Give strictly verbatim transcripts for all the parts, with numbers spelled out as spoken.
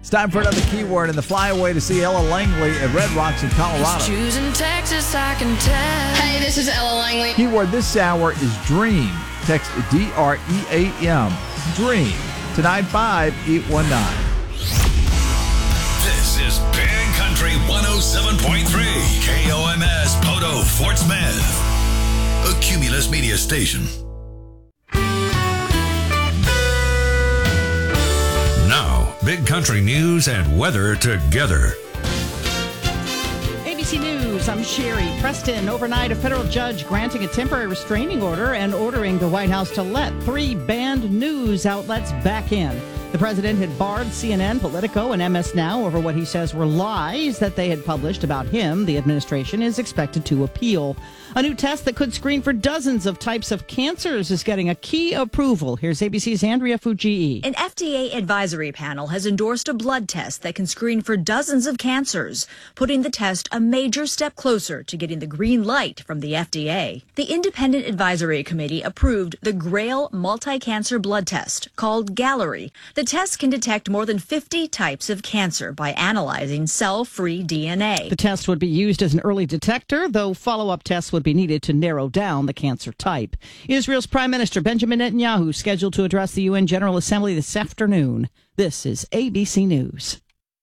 It's time for another keyword in the flyaway to see Ella Langley at Red Rocks in Colorado. Choosing Texas, I can tell. Hey, this is Ella Langley. Keyword this hour is dream. Text D R E A M, dream, to nine five eight one nine. This is Big Country one oh seven point three, K O M S, Podo, Fort Smith, a Cumulus Media station. Now, Big Country news and weather together. A B C News, I'm Sherry Preston. Overnight, a federal judge granting a temporary restraining order and ordering the White House to let three banned news outlets back in. The president had barred C N N, Politico, and M S Now over what he says were lies that they had published about him. The administration is expected to appeal. A new test that could screen for dozens of types of cancers is getting a key approval. Here's A B C's Andrea Fujii. An F D A advisory panel has endorsed a blood test that can screen for dozens of cancers, putting the test a major step closer to getting the green light from the F D A. The Independent Advisory Committee approved the GRAIL multi-cancer blood test, called Gallery. The test can detect more than fifty types of cancer by analyzing cell-free D N A. The test would be used as an early detector, though follow-up tests would be needed to narrow down the cancer type. Israel's Prime Minister Benjamin Netanyahu scheduled to address the U N General Assembly this afternoon. This is A B C News.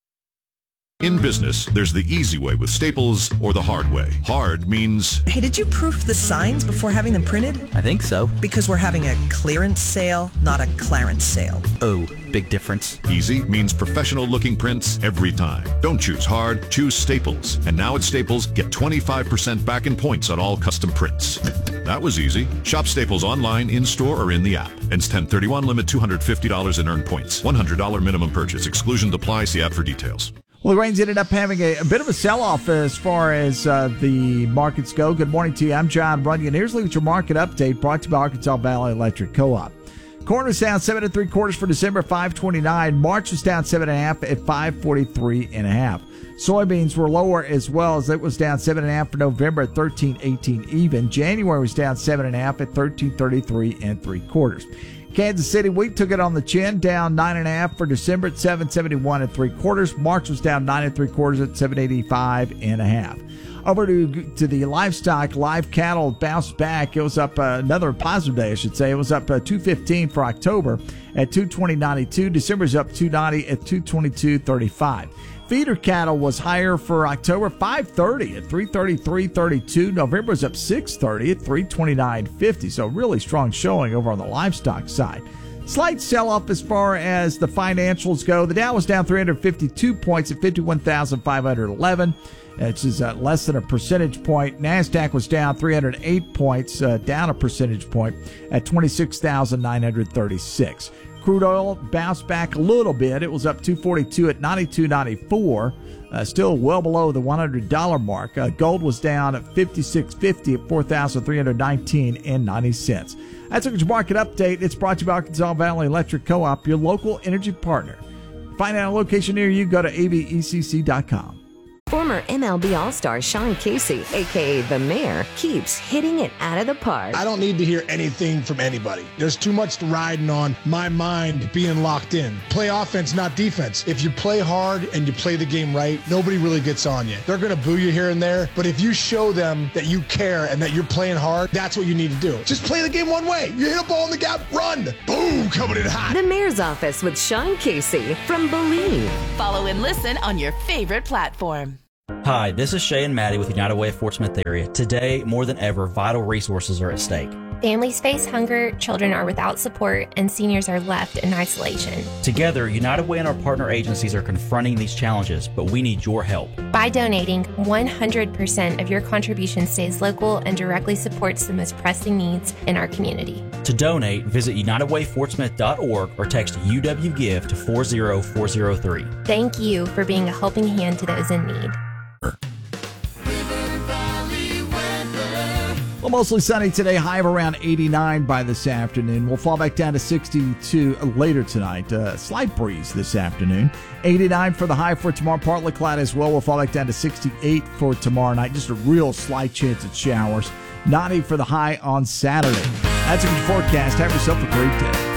In business, there's the easy way with Staples or the hard way. Hard means... Hey, did you proof the signs before having them printed? I think so. Because we're having a clearance sale, not a Clarence sale. Oh, big difference. Easy means professional-looking prints every time. Don't choose hard, choose Staples. And now at Staples, get twenty-five percent back in points on all custom prints. That was easy. Shop Staples online, in-store, or in the app. Ends ten thirty-one, limit two hundred fifty dollars in earned points. one hundred dollars minimum purchase. Exclusion applies. See app for details. Well, the Rains ended up having a, a bit of a sell-off as far as uh, the markets go. Good morning to you. I'm John Runyon. Here's with your market update brought to you by Arkansas Valley Electric Co-op. Corn was down seven and three quarters for December, five twenty-nine. March was down seven and a half at five forty-three and a half. Soybeans were lower as well, as it was down seven and a half for November at thirteen eighteen even. January was down seven and a half at thirteen thirty-three and three quarters. Kansas City wheat took it on the chin, down nine and a half for December at seven seventy-one and three quarters. March was down nine and three quarters at seven eighty-five and a half. Over to to the livestock, live cattle bounced back. It was up uh, another positive day, I should say. It was up uh, two fifteen for October at two twenty ninety-two. December's up two ninety at two twenty-two thirty-five. Feeder cattle was higher for October, five thirty at three thirty-three thirty-two. November was up six thirty at three twenty-nine fifty. So really strong showing over on the livestock side. Slight sell-off as far as the financials go. The Dow was down three hundred fifty-two points at fifty-one thousand five hundred eleven. Which is uh, less than a percentage point. NASDAQ was down three hundred eight points, uh, down a percentage point at twenty-six thousand nine hundred thirty-six. Crude oil bounced back a little bit. It was up two forty-two at ninety-two ninety-four, uh, still well below the one hundred dollars mark. Uh, gold was down at fifty-six fifty at four thousand three hundred nineteen and ninety cents. That's your market update. It's brought to you by Arkansas Valley Electric Co-op, your local energy partner. Find out a location near you. Go to A V E C C dot com. Former M L B All-Star Sean Casey, a k a. The Mayor, keeps hitting it out of the park. I don't need to hear anything from anybody. There's too much riding on my mind being locked in. Play offense, not defense. If you play hard and you play the game right, nobody really gets on you. They're going to boo you here and there, but if you show them that you care and that you're playing hard, that's what you need to do. Just play the game one way. You hit a ball in the gap, run. Boom, coming in hot. The Mayor's Office with Sean Casey from Believe. Follow and listen on your favorite platform. Hi, this is Shay and Maddie with United Way of Fort Smith area. Today, more than ever, vital resources are at stake. Families face hunger, children are without support, and seniors are left in isolation. Together, United Way and our partner agencies are confronting these challenges, but we need your help. By donating, one hundred percent of your contribution stays local and directly supports the most pressing needs in our community. To donate, visit united way fort smith dot org or text U W Give to four zero four zero three. Thank you for being a helping hand to those in need. Well, mostly sunny today, high of around eighty-nine by this afternoon. We'll fall back down to sixty-two later tonight. Uh, slight breeze this afternoon. eighty-nine for the high for tomorrow, partly cloudy as well. We'll fall back down to sixty-eight for tomorrow night. Just a real slight chance at showers. ninety for the high on Saturday. That's a good forecast. Have yourself a great day.